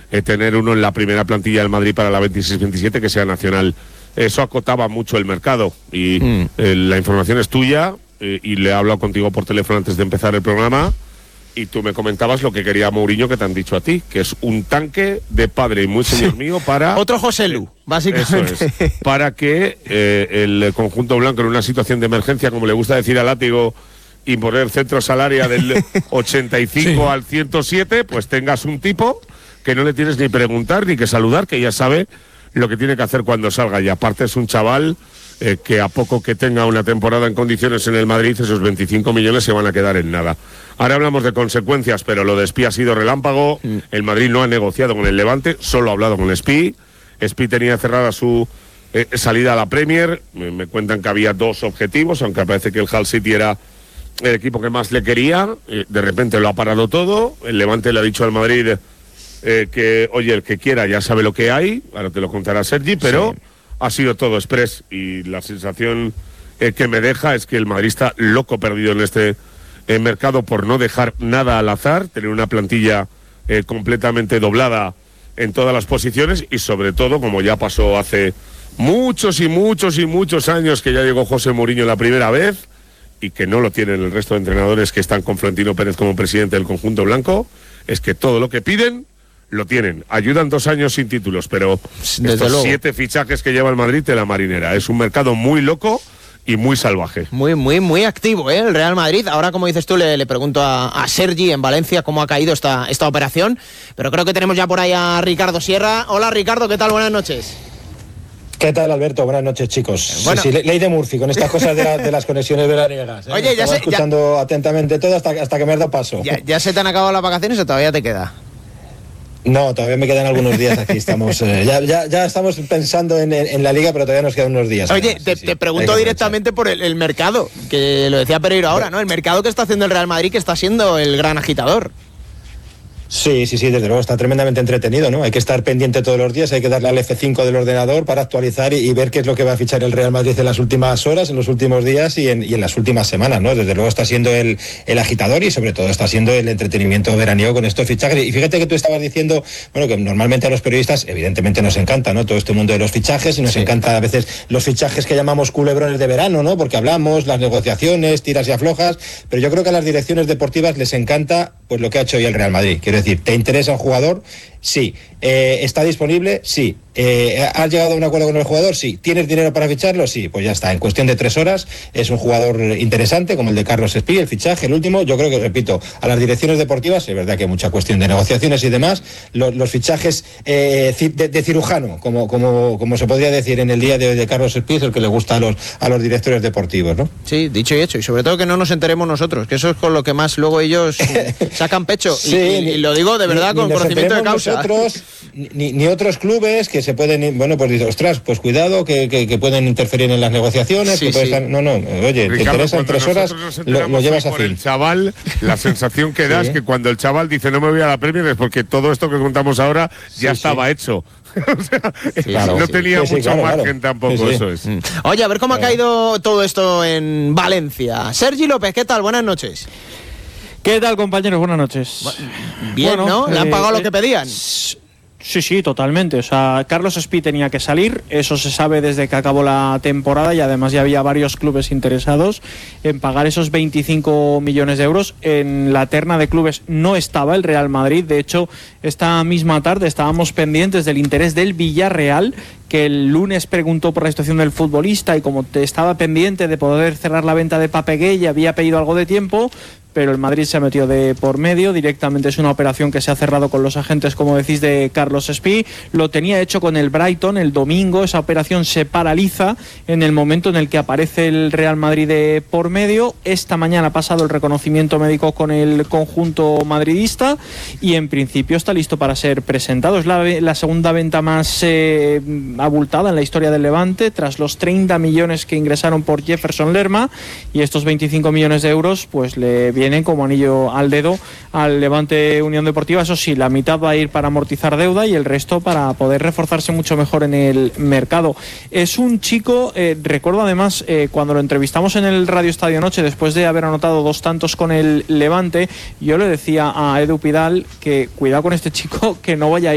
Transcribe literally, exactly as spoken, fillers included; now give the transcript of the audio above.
eh, tener uno en la primera plantilla del Madrid para la veintiséis veintisiete que sea nacional. Eso acotaba mucho el mercado y mm. eh, la información es tuya eh, y le he hablado contigo por teléfono antes de empezar el programa y tú me comentabas lo que quería Mourinho, que te han dicho a ti, que es un tanque de padre y muy señor mío para... Otro José Lu, básicamente. Eso es, para que eh, el conjunto blanco en una situación de emergencia, como le gusta decir a Látigo, y poner centros al área del ochenta y cinco sí. al ciento siete, pues tengas un tipo que no le tienes ni preguntar ni que saludar, que ya sabe lo que tiene que hacer cuando salga. Y aparte es un chaval eh, que a poco que tenga una temporada en condiciones en el Madrid, esos veinticinco millones se van a quedar en nada. Ahora hablamos de consecuencias, pero lo de Espí ha sido relámpago. Mm. El Madrid no ha negociado con el Levante, solo ha hablado con Espí. Espí tenía cerrada su eh, salida a la Premier. Me, me cuentan que había dos objetivos, aunque parece que el Hull City era el equipo que más le quería. Eh, de repente lo ha parado todo. El Levante le ha dicho al Madrid... Eh, que, oye, el que quiera ya sabe lo que hay, ahora te lo contará Sergi, pero sí. ha sido todo express y la sensación eh, que me deja es que el Madrid está loco perdido en este eh, mercado por no dejar nada al azar, tener una plantilla eh, completamente doblada en todas las posiciones y sobre todo, como ya pasó hace muchos y muchos y muchos años que ya llegó José Mourinho la primera vez y que no lo tienen el resto de entrenadores que están con Florentino Pérez como presidente del conjunto blanco, es que todo lo que piden lo tienen. Ayudan dos años sin títulos, pero Desde estos luego. siete fichajes que lleva el Madrid de la marinera. Es un mercado muy loco y muy salvaje. Muy, muy, muy activo, ¿eh? El Real Madrid. Ahora, como dices tú, le, le pregunto a, a Sergi en Valencia cómo ha caído esta, esta operación. Pero creo que tenemos ya por ahí a Ricardo Sierra. Hola, Ricardo, ¿qué tal? Buenas noches. ¿Qué tal, Alberto? Buenas noches, chicos. Bueno. Sí, sí, ley de Murphy, con estas cosas de, la, de las conexiones veraniegas. ¿eh? Oye, ya Estaba sé, escuchando ya... atentamente todo hasta, hasta que me has dado paso. ¿Ya, ¿Ya se te han acabado las vacaciones o todavía te queda? No, todavía me quedan algunos días aquí. Estamos eh, ya, ya, ya estamos pensando en, en la Liga, pero todavía nos quedan unos días. Oye, sí, te, sí, te pregunto directamente por el, el mercado, que lo decía Pereiro ahora, ¿no? El mercado que está haciendo el Real Madrid, que está siendo el gran agitador. Sí, sí, sí, desde luego está tremendamente entretenido, ¿no? Hay que estar pendiente todos los días, hay que darle al F cinco del ordenador para actualizar y, y ver qué es lo que va a fichar el Real Madrid en las últimas horas, en los últimos días y en, y en las últimas semanas, ¿no? Desde luego está siendo el, el agitador y sobre todo está siendo el entretenimiento veraniego con estos fichajes. Y fíjate que tú estabas diciendo, bueno, que normalmente a los periodistas evidentemente nos encanta, ¿no? Todo este mundo de los fichajes y nos sí. encanta a veces los fichajes que llamamos culebrones de verano, ¿no? Porque hablamos, las negociaciones, tiras y aflojas, pero yo creo que a las direcciones deportivas les encanta pues lo que ha hecho hoy el Real Madrid. Quiero decir, ¿te interesa un jugador? Sí. Eh, ¿Está disponible? Sí. Eh, ¿Has llegado a un acuerdo con el jugador? Sí. ¿Tienes dinero para ficharlo? Sí. Pues ya está. En cuestión de tres horas es un jugador interesante, como el de Carlos Espí, el fichaje, el último. Yo creo que, repito, a las direcciones deportivas, es verdad que hay mucha cuestión de negociaciones y demás, los, los fichajes eh, de, de cirujano, como, como, como se podría decir en el día de hoy de Carlos Espí, es el que le gusta a los, a los directores deportivos, ¿no? Sí, dicho y hecho. Y sobre todo que no nos enteremos nosotros, que eso es con lo que más luego ellos sacan pecho. Sí, y, y, y lo digo de verdad ni, con ni conocimiento de causa. Nosotros, ni, ni otros clubes que se pueden, bueno, pues dices, ostras, pues cuidado, que, que, que pueden interferir en las negociaciones. Sí, que sí. Estar, no, no, oye, Ricardo, te interesan tres horas, lo, lo llevas a fin. El chaval, la sensación que da sí. es que cuando el chaval dice no me voy a la Premier es porque todo esto que contamos ahora ya sí, estaba sí. hecho. O sea, sí, claro, no sí, tenía sí, mucho sí, claro, margen claro. tampoco, Sí, sí. eso es. Mm. Oye, a ver cómo claro. ha caído todo esto en Valencia. Sergi López, ¿qué tal? Buenas noches. ¿Qué tal, compañeros? Buenas noches. Bien, bueno, ¿no? ¿Le han eh, pagado lo eh, que pedían? Sí, sí, totalmente. O sea, Carlos Espí tenía que salir, eso se sabe desde que acabó la temporada y además ya había varios clubes interesados en pagar esos veinticinco millones de euros. En la terna de clubes no estaba el Real Madrid, de hecho, esta misma tarde estábamos pendientes del interés del Villarreal, que el lunes preguntó por la situación del futbolista y como te estaba pendiente de poder cerrar la venta de Papegué y había pedido algo de tiempo, pero el Madrid se ha metido de por medio, directamente es una operación que se ha cerrado con los agentes, como decís, de Carlos Espí, lo tenía hecho con el Brighton el domingo, esa operación se paraliza en el momento en el que aparece el Real Madrid de por medio, esta mañana ha pasado el reconocimiento médico con el conjunto madridista y en principio está listo para ser presentado, es la, la segunda venta más eh, abultada en la historia del Levante, tras los treinta millones que ingresaron por Jefferson Lerma y estos veinticinco millones de euros pues le vienen como anillo al dedo al Levante Unión Deportiva. Eso sí, la mitad va a ir para amortizar deuda y el resto para poder reforzarse mucho mejor en el mercado. Es un chico, eh, recuerdo además eh, cuando lo entrevistamos en el Radio Estadio Noche después de haber anotado dos tantos con el Levante, yo le decía a Edu Pidal que cuidado con este chico, que no vaya a ir